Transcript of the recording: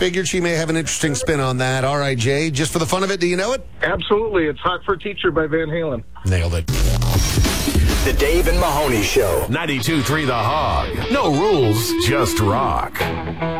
Figured she may have an interesting spin on that. All right, Jay, just for the fun of it, do you know it? Absolutely. It's Hot for Teacher by Van Halen. Nailed it. The Dave and Mahoney Show. 92.3 The Hog. No rules, just rock.